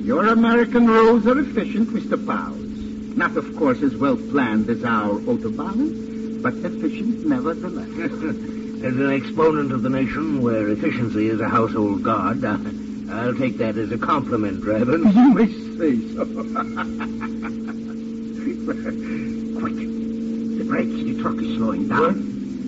Your American roads are efficient, Mr. Powers. Not, of course, as well planned as our Autobahn, but efficient nevertheless. As an exponent of the nation where efficiency is a household god, I'll take that as a compliment, Driver. You may say so. Quick. The brakes. The truck is slowing down.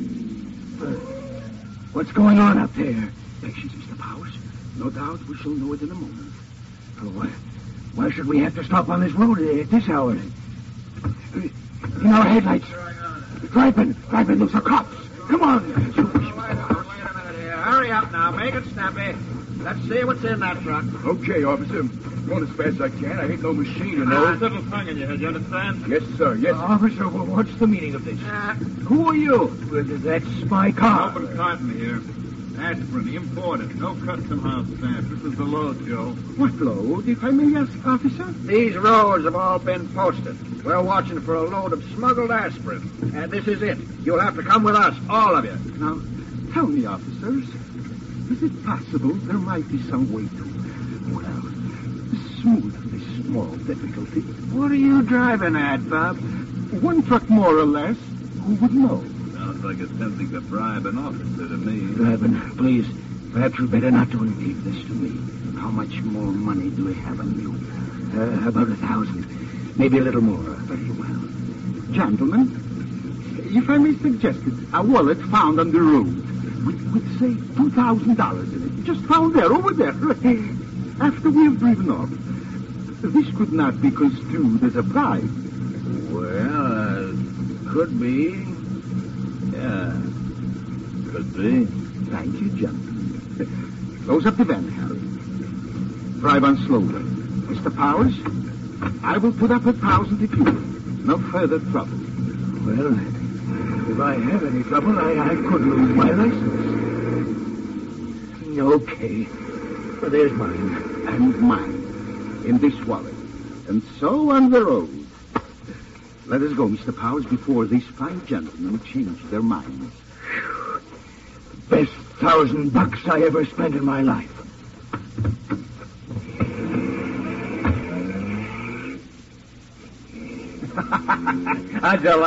What's going on up there? Patience, Mr. Powers. No doubt we shall know it in a moment. Oh, why should we have to stop on this road at this hour? In our headlights. Driving, those are cops. Come on. Wait a minute here. Hurry up now. Make it snappy. Let's see what's in that truck. Okay, officer. Going as fast as I can. I ain't no machine, you know. Little tongue in your head, you understand? Yes, sir. Yes, sir. Officer, what's the meaning of this? Who are you? That's my car. Open carton here. Aspirin, imported. No custom house stamp. This is the load, Joe. What load, if I may ask, officer? These roads have all been posted. We're watching for a load of smuggled aspirin. And this is it. You'll have to come with us, all of you. Now, tell me, officers, is it possible there might be some way to, well, smooth this small difficulty? What are you driving at, Bob? One truck more or less, who would know? Sounds like attempting to bribe an officer to me. Driver, please, perhaps you better not to repeat this to me. How much more money do we have on you? About 1,000. Maybe a little more. Very well. Gentlemen, if I may suggest it, a wallet found on the road with say, $2,000 in it. Just found there, over there. After we have driven off. This could not be construed as a bribe. Well, could be. Yeah, could be. Thank you, gentlemen. Close up the van, Harry. Drive on slowly. Mr. Powers, I will put up 1,000 if you will. No further trouble. Well, if I have any trouble, I could lose my license. Okay. Well, there's mine. And mine. In this wallet. And so on the road. Let us go, Mr. Powers, before these fine gentlemen change their minds. Best $1,000 I ever spent in my life. How'd you